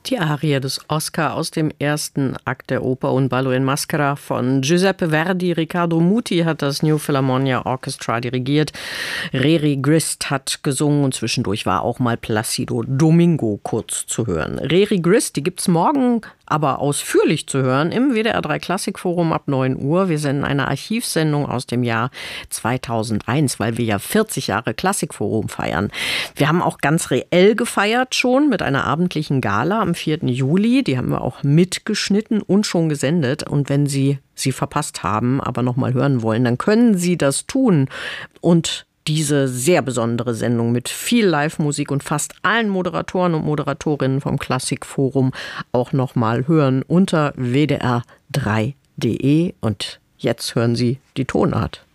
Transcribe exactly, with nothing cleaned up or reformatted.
Die Arie des Oscar aus dem ersten Akt der Oper Un ballo in maschera von Giuseppe Verdi. Riccardo Muti hat das New Philharmonia Orchestra dirigiert. Reri Grist hat gesungen und zwischendurch war auch mal Placido Domingo kurz zu hören. Reri Grist, die gibt's morgen aber ausführlich zu hören im W D R drei Klassikforum ab neun Uhr. Wir senden eine Archivsendung aus dem Jahr zweitausendeins, weil wir ja vierzig Jahre Klassikforum feiern. Wir haben auch ganz reell gefeiert schon mit einer abendlichen Gala am vierten Juli. Die haben wir auch mitgeschnitten und schon gesendet. Und wenn Sie sie verpasst haben, aber noch mal hören wollen, dann können Sie das tun und diese sehr besondere Sendung mit viel Live-Musik und fast allen Moderatoren und Moderatorinnen vom Klassikforum auch noch mal hören unter w d r drei punkt d e. Und jetzt hören Sie die Tonart.